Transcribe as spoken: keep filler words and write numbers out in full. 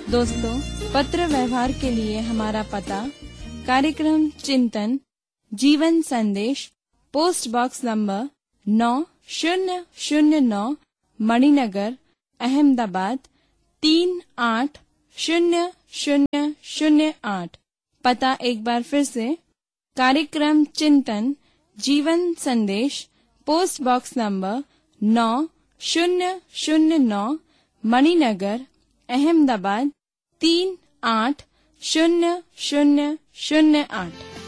दोस्तों, पत्र व्यवहार के लिए हमारा पता कार्यक्रम चिंतन जीवन संदेश, पोस्ट बॉक्स नंबर नौ शून्य शून्य नौ, मणिनगर, अहमदाबाद तीन आठ शून्य शून्य शून्य आठ। पता एक बार फिर से, कार्यक्रम चिंतन जीवन संदेश, पोस्ट बॉक्स नंबर नौ शून्य शून्य नौ, मणिनगर, अहमदाबाद तीन आठ शून्य शून्य शून्य आठ।